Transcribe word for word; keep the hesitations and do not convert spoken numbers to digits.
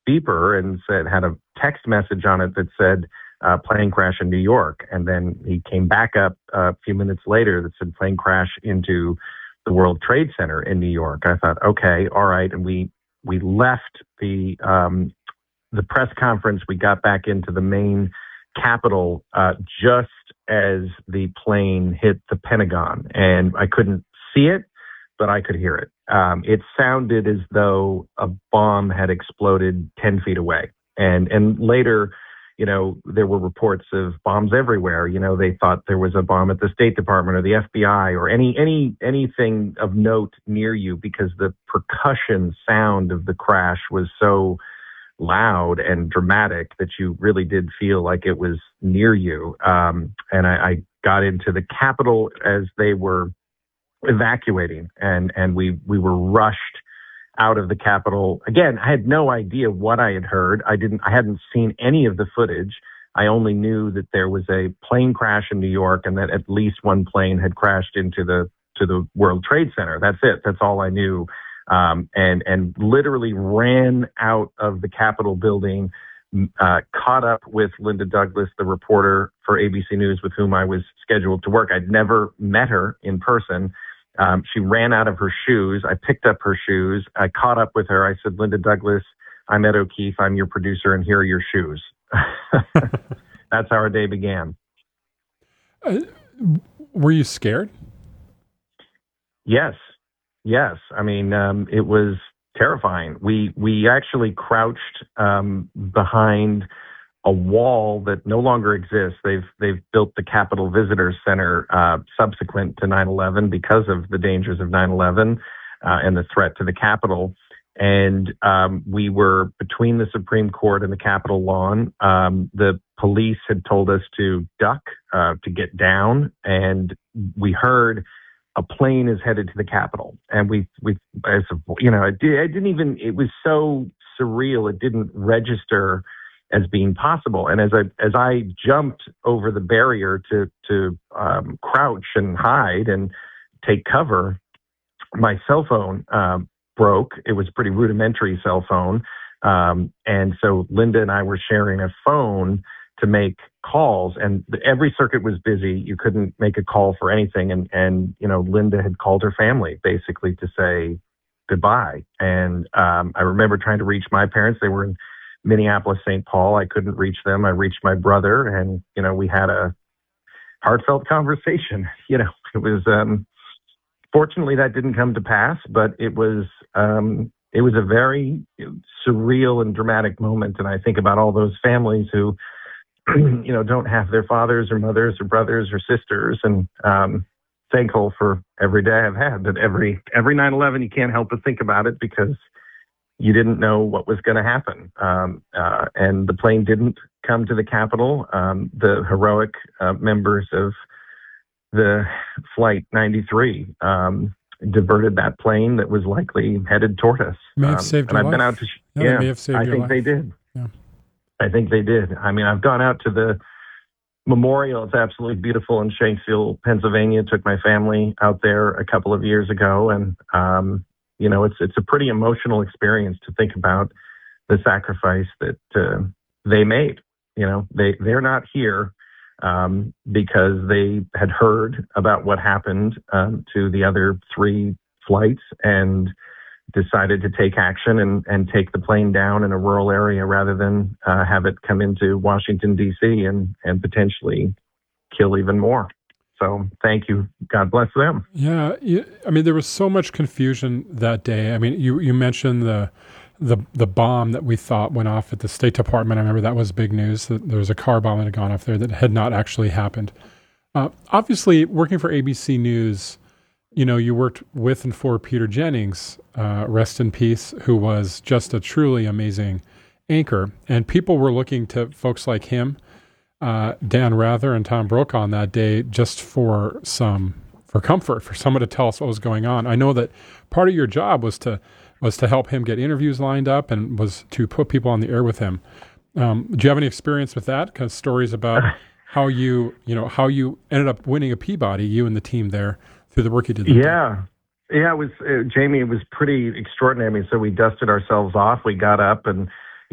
beeper and said had a text message on it that said uh, plane crash in New York. And then he came back up uh, a few minutes later that said plane crash into the World Trade Center in New York. I thought, okay, all right. And we we left the um, the press conference. We got back into the main Capitol uh, just as the plane hit the Pentagon, and I couldn't see it, but I could hear it. Um, it sounded as though a bomb had exploded ten feet away. And and later, you know, there were reports of bombs everywhere. You know, they thought there was a bomb at the State Department or the F B I or any any anything of note near you, because the percussion sound of the crash was so loud and dramatic that you really did feel like it was near you. Um, and I, I got into the Capitol as they were evacuating, and and we we were rushed out of the Capitol. Again, I had no idea what I had heard. I didn't I hadn't seen any of the footage. I only knew that there was a plane crash in New York and that at least one plane had crashed into the to the World Trade Center. That's it. That's all I knew. Um, and and literally ran out of the Capitol building, uh, caught up with Linda Douglas, the reporter for A B C News with whom I was scheduled to work. I'd never met her in person. Um, she ran out of her shoes. I picked up her shoes. I caught up with her. I said, Linda Douglas, I'm Ed O'Keefe. I'm your producer, and here are your shoes. That's how our day began. Uh, were you scared? Yes. Yes. I mean, um, it was terrifying. We we actually crouched um, behind a wall that no longer exists. They've they've built the Capitol Visitor Center uh, subsequent to nine eleven because of the dangers of nine eleven uh, and the threat to the Capitol. And um, we were between the Supreme Court and the Capitol lawn. Um, the police had told us to duck, uh, to get down, and we heard a plane is headed to the Capitol. And we, we, as a, you know, it, did, it didn't even, it was so surreal. It didn't register as being possible. And as I, as I jumped over the barrier to, to um, crouch and hide and take cover, my cell phone um, broke. It was a pretty rudimentary cell phone. Um, and so Linda and I were sharing a phone to make calls, and the, every circuit was busy. You couldn't make a call for anything. And, and, you know, Linda had called her family basically to say goodbye. And um, I remember trying to reach my parents. They were in Minneapolis, Saint Paul. I couldn't reach them. I reached my brother, and, you know, we had a heartfelt conversation. You know, it was, um, fortunately that didn't come to pass, but it was, um, it was a very surreal and dramatic moment. And I think about all those families who, you know, don't have their fathers or mothers or brothers or sisters, and um, thankful for every day I've had. But every every nine eleven, you can't help but think about it because you didn't know what was going to happen. Um, uh, and the plane didn't come to the Capitol. Um, the heroic uh, members of the Flight ninety-three um, diverted that plane that was likely headed toward us. May have um, saved and your I've been life. out to, sh- yeah, yeah, may have saved I your think life. they did. Yeah. I think they did. I mean, I've gone out to the memorial. It's absolutely beautiful in Shanksville, Pennsylvania. Took my family out there a couple of years ago, and um, you know, it's it's a pretty emotional experience to think about the sacrifice that uh, they made. You know, they they're not here um, because they had heard about what happened um, to the other three flights and decided to take action and, and take the plane down in a rural area rather than uh, have it come into Washington, D C and, and potentially kill even more. So thank you. God bless them. Yeah. You, I mean, there was so much confusion that day. I mean, you, you mentioned the, the, the bomb that we thought went off at the State Department. I remember that was big news, that there was a car bomb that had gone off there that had not actually happened. Uh, obviously, working for A B C News, you know, you worked with and for Peter Jennings, uh, rest in peace, who was just a truly amazing anchor. And people were looking to folks like him, uh, Dan Rather and Tom Brokaw on that day, just for some, for comfort, for someone to tell us what was going on. I know that part of your job was to, was to help him get interviews lined up and was to put people on the air with him. Um, do you have any experience with that? Because stories about how you, you know, how you ended up winning a Peabody, you and the team there, through the work you did. Yeah. Yeah, it was, uh, Jamie, it was pretty extraordinary. I mean, so we dusted ourselves off. We got up and